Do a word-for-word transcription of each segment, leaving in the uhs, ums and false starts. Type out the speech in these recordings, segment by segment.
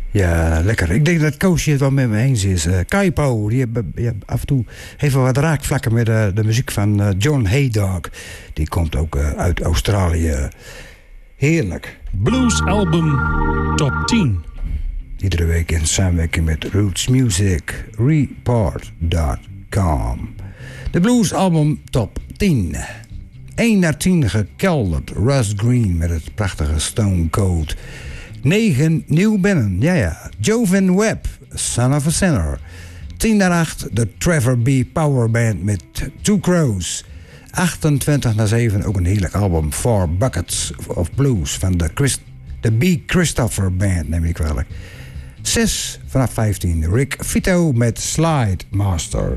Ja, lekker. Ik denk dat Koosje het wel met me eens is. Uh, Kaipo, die heeft, die heeft af en toe heeft wel wat raakvlakken met uh, de muziek van uh, John Haydog. Die komt ook uh, uit Australië. Heerlijk. Blues album top tien. Iedere week in samenwerking met Roots Music, report dot com. De Blues album top tien. één naar tien gekelderd. Russ Green met het prachtige Stone Cold. negen nieuw binnen, ja ja. Jovan Webb, Son of a Sinner. tien naar acht, de Trevor B. Power Band met Two Crows. achtentwintig naar zeven, ook een heerlijk album. Four Buckets of Blues van de, Christ- de B. Christopher Band, neem ik wel. zes vanaf vijftien, Rick Vito met Slide Master.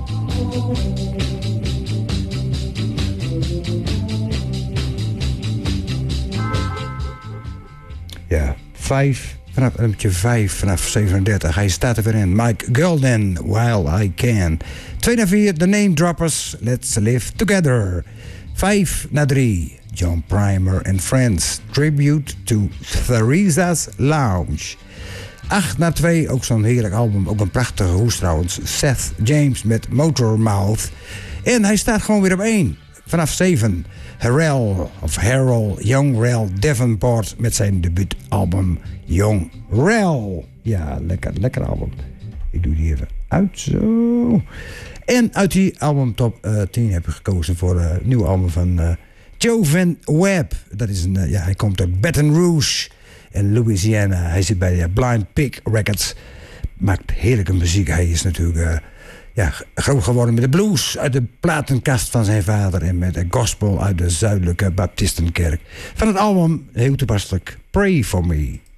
Ja, vijf vanaf nummertje vijf vanaf zevenendertig. Hij staat er weer in. Mike Gulden, While I Can. twee naar vier, The Name Droppers, Let's Live Together. vijf naar drie, John Primer and Friends, Tribute to Theresa's Lounge. acht naar twee, ook zo'n heerlijk album, ook een prachtige hoes trouwens. Seth James met Motormouth. En hij staat gewoon weer op één. Vanaf zeven, Harrell of Harold Young Rel Davenport met zijn debuutalbum Young Rel. Ja, lekker, lekker album. Ik doe die even uit, zo. En uit die album top uh, tien heb ik gekozen voor een uh, nieuw album van uh, Jovan Webb. Dat is een, uh, ja, hij komt uit Baton Rouge in Louisiana. Hij zit bij de Blind Pig Records. Maakt heerlijke muziek. Hij is natuurlijk uh, ja, groot geworden met de blues uit de platenkast van zijn vader en met de gospel uit de zuidelijke Baptistenkerk. Van het album, heel toepasselijk, Pray For Me.